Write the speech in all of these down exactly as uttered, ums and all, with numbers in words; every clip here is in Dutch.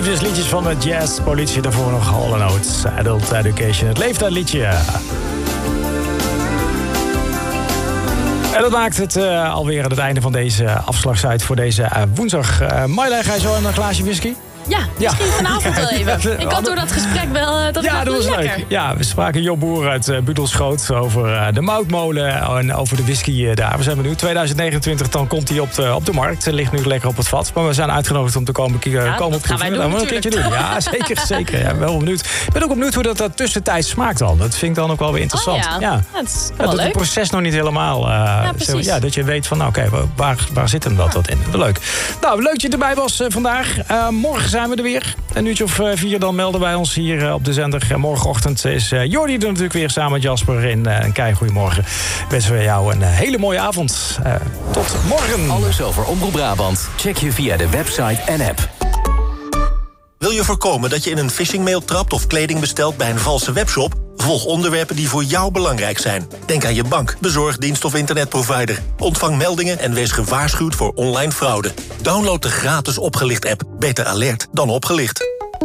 liefdesliedjes van de jazz. Politie, daarvoor nog Hall and Oates. Adult Education, het leeftijdliedje. En dat maakt het uh, alweer aan het einde van deze afslagsuit voor deze uh, woensdag. Uh, Marjolein, ga je zo een glaasje whisky? Ja, misschien ja. vanavond wel even. Ik had door dat gesprek wel... Uh, dat ja, dat was lekker. leuk. Ja, we spraken Job Boer uit uh, Budelschoot over uh, de moutmolen en over de whisky uh, daar. We zijn benieuwd. twintig negenentwintig, dan komt hij op de, op de markt. Het ligt nu lekker op het vat. Maar we zijn uitgenodigd om te komen, uh, ja, komen dat gaan wij doen, nou, een keertje doen. Ja, zeker, zeker. Ja, wel benieuwd. Ik ben ook benieuwd hoe dat, dat tussentijds smaakt dan. Dat vind ik dan ook wel weer interessant. Oh, ja. Ja. Ja, dat is ja, wel dat leuk. het proces nog niet helemaal... Uh, ja, precies. Ja, dat je weet van, nou, oké, okay, waar, waar zit hem dat, dat in? Leuk. Nou, leuk dat je erbij was uh, vandaag. Uh, morgen zijn we er weer. Een uurtje of uh, vier, dan melden wij ons hier uh, op de zender. Uh, morgenochtend is uh, Jordi er natuurlijk weer samen met Jasper in. Uh, een kei goeiemorgen. Wensen we jou een uh, hele mooie avond. Uh, tot morgen. Alles over Omroep Brabant check je via de website en app. Wil je voorkomen dat je in een phishingmail trapt of kleding bestelt bij een valse webshop? Volg onderwerpen die voor jou belangrijk zijn. Denk aan je bank, bezorgdienst of internetprovider. Ontvang meldingen en wees gewaarschuwd voor online fraude. Download de gratis Opgelicht-app. Beter alert dan opgelicht.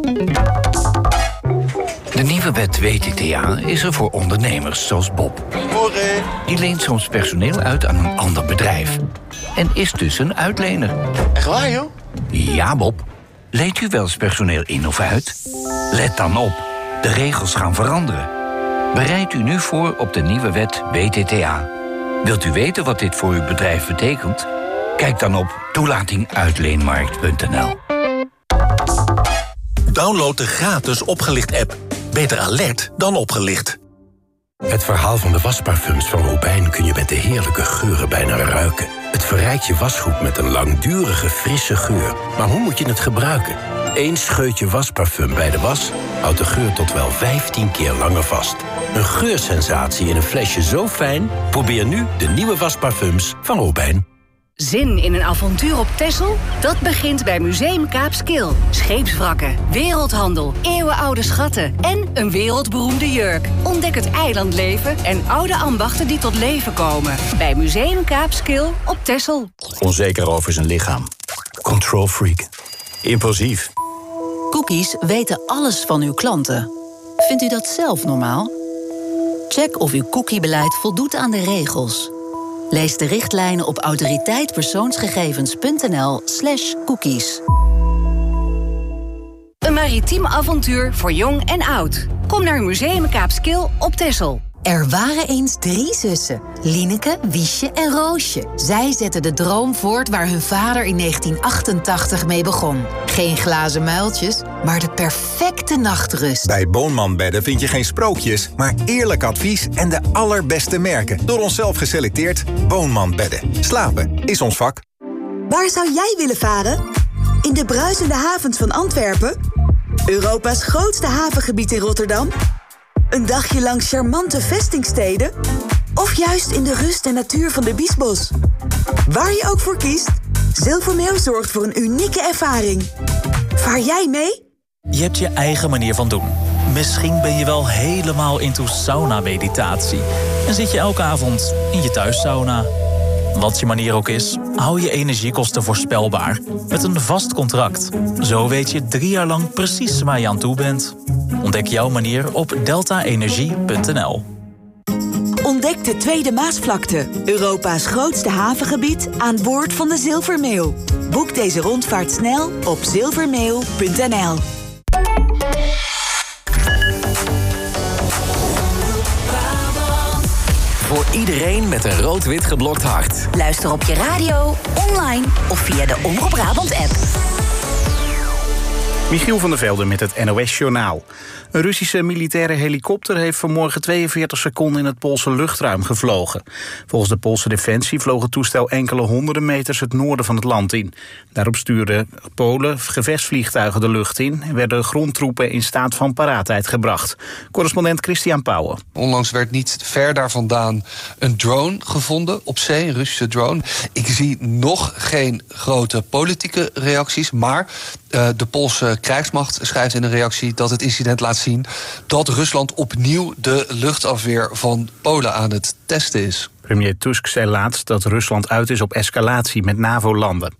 De nieuwe wet W T T A is er voor ondernemers zoals Bob. Morgen. Die leent soms personeel uit aan een ander bedrijf. En is dus een uitlener. Echt waar, joh? Ja, Bob. Leent u wel eens personeel in of uit? Let dan op. De regels gaan veranderen. Bereid u nu voor op de nieuwe wet W T T A. Wilt u weten wat dit voor uw bedrijf betekent? Kijk dan op toelatinguitleenmarkt punt n l. Download de gratis Opgelicht-app. Beter alert dan opgelicht. Het verhaal van de wasparfums van Robijn kun je met de heerlijke geuren bijna ruiken. Het verrijkt je wasgoed met een langdurige, frisse geur. Maar hoe moet je het gebruiken? Eén scheutje wasparfum bij de was houdt de geur tot wel vijftien keer langer vast. Een geursensatie in een flesje zo fijn? Probeer nu de nieuwe wasparfums van Robijn. Zin in een avontuur op Texel? Dat begint bij Museum Kaapskil. Scheepswrakken, wereldhandel, eeuwenoude schatten en een wereldberoemde jurk. Ontdek het eilandleven en oude ambachten die tot leven komen. Bij Museum Kaapskil op Texel. Onzeker over zijn lichaam. Control freak. Impulsief. Cookies weten alles van uw klanten. Vindt u dat zelf normaal? Check of uw cookiebeleid voldoet aan de regels. Lees de richtlijnen op autoriteitpersoonsgegevens punt n l slash cookies. Een maritiem avontuur voor jong en oud. Kom naar Museum Kaapskil op Texel. Er waren eens drie zussen, Lieneke, Wiesje en Roosje. Zij zetten de droom voort waar hun vader in negentien achtentachtig mee begon. Geen glazen muiltjes, maar de perfecte nachtrust. Bij Boonman Bedden vind je geen sprookjes, maar eerlijk advies en de allerbeste merken. Door onszelf geselecteerd. Boonman Bedden. Slapen is ons vak. Waar zou jij willen varen? In de bruisende havens van Antwerpen? Europa's grootste havengebied in Rotterdam? Een dagje langs charmante vestingsteden? Of juist in de rust en natuur van de Biesbos? Waar je ook voor kiest, Zilvermeeuw zorgt voor een unieke ervaring. Vaar jij mee? Je hebt je eigen manier van doen. Misschien ben je wel helemaal into sauna-meditatie. En zit je elke avond in je thuissauna. Wat je manier ook is, hou je energiekosten voorspelbaar. Met een vast contract. Zo weet je drie jaar lang precies waar je aan toe bent. Ontdek jouw manier op delta energie punt n l. Ontdek de Tweede Maasvlakte, Europa's grootste havengebied aan boord van de Zilvermeeuw. Boek deze rondvaart snel op zilvermeeuw punt n l. Voor iedereen met een rood-wit geblokt hart. Luister op je radio, online of via de Omroep Brabant app. Michiel van der Velde met het N O S-journaal. Een Russische militaire helikopter heeft vanmorgen tweeënveertig seconden in het Poolse luchtruim gevlogen. Volgens de Poolse Defensie vloog het toestel enkele honderden meters het noorden van het land in. Daarop stuurden Polen gevechtsvliegtuigen de lucht in en werden grondtroepen in staat van paraatheid gebracht. Correspondent Christian Pauwen. Onlangs werd niet ver daar vandaan een drone gevonden op zee, een Russische drone. Ik zie nog geen grote politieke reacties, maar uh, de Poolse krijgsmacht schrijft in een reactie dat het incident laat zien dat Rusland opnieuw de luchtafweer van Polen aan het testen is. Premier Tusk zei laatst dat Rusland uit is op escalatie met NAVO-landen.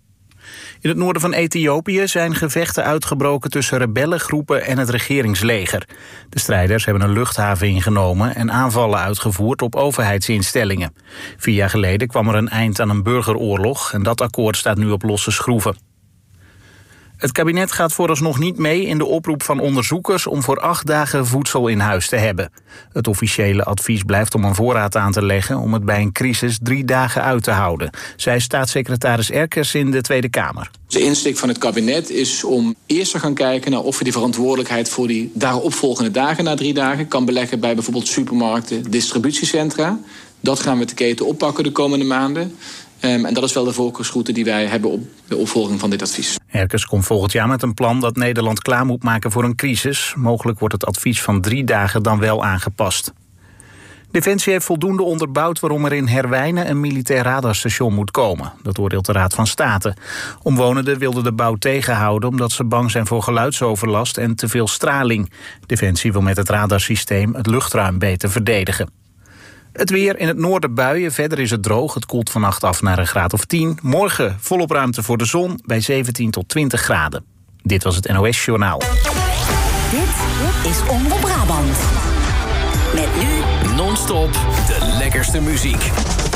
In het noorden van Ethiopië zijn gevechten uitgebroken tussen rebellengroepen en het regeringsleger. De strijders hebben een luchthaven ingenomen en aanvallen uitgevoerd op overheidsinstellingen. Vier jaar geleden kwam er een eind aan een burgeroorlog en dat akkoord staat nu op losse schroeven. Het kabinet gaat vooralsnog niet mee in de oproep van onderzoekers om voor acht dagen voedsel in huis te hebben. Het officiële advies blijft om een voorraad aan te leggen om het bij een crisis drie dagen uit te houden, zei staatssecretaris Erkers in de Tweede Kamer. De insteek van het kabinet is om eerst te gaan kijken naar of je die verantwoordelijkheid voor die daaropvolgende dagen na drie dagen kan beleggen bij bijvoorbeeld supermarkten, distributiecentra. Dat gaan we de keten oppakken de komende maanden. Um, en dat is wel de voorkeursroute die wij hebben op de opvolging van dit advies. Erkers komt volgend jaar met een plan dat Nederland klaar moet maken voor een crisis. Mogelijk wordt het advies van drie dagen dan wel aangepast. Defensie heeft voldoende onderbouwd waarom er in Herwijnen een militair radarstation moet komen. Dat oordeelt de Raad van State. Omwonenden wilden de bouw tegenhouden omdat ze bang zijn voor geluidsoverlast en te veel straling. Defensie wil met het radarsysteem het luchtruim beter verdedigen. Het weer, in het noorden buien, verder is het droog. Het koelt vannacht af naar een graad of tien. Morgen volop ruimte voor de zon bij zeventien tot twintig graden. Dit was het N O S Journaal. Dit is Omroep Brabant. Met nu non-stop de lekkerste muziek.